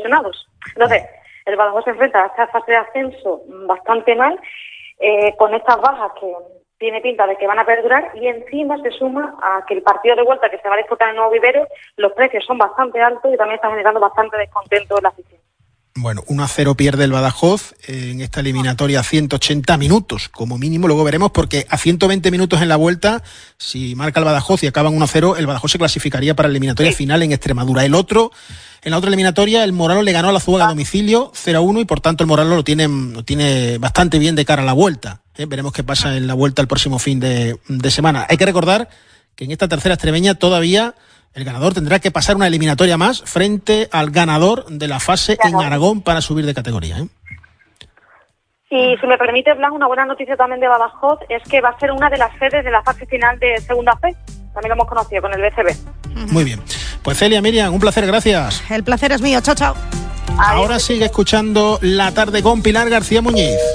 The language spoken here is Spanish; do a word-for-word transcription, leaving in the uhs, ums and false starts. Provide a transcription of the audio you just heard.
lesionados. Entonces, el Badajoz se enfrenta a esta fase de ascenso bastante mal, eh, con estas bajas que tiene pinta de que van a perdurar, y encima se suma a que el partido de vuelta que se va a disputar en Nuevo Vivero, los precios son bastante altos y también está generando bastante descontento en la afición. Bueno, uno a cero pierde el Badajoz en esta eliminatoria a ciento ochenta minutos, como mínimo. Luego veremos, porque a ciento veinte minutos en la vuelta, si marca el Badajoz y acaban uno a cero, el Badajoz se clasificaría para la eliminatoria sí. final en Extremadura. El otro, en la otra eliminatoria, el Moralo le ganó a la Zuaga a domicilio cero a uno, y por tanto el Moralo lo tiene, lo tiene bastante bien de cara a la vuelta. ¿eh? Veremos qué pasa en la vuelta el próximo fin de, de semana. Hay que recordar que en esta tercera extremeña todavía el ganador tendrá que pasar una eliminatoria más frente al ganador de la fase en Aragón para subir de categoría. ¿eh? Y si me permite, Blas, una buena noticia también de Badajoz es que va a ser una de las sedes de la fase final de Segunda Fe. También lo hemos conocido con el B C B. Muy bien. Pues Celia, Miriam, un placer, gracias. El placer es mío, chao, chao. Ahora sigue escuchando La Tarde con Pilar García Muñiz.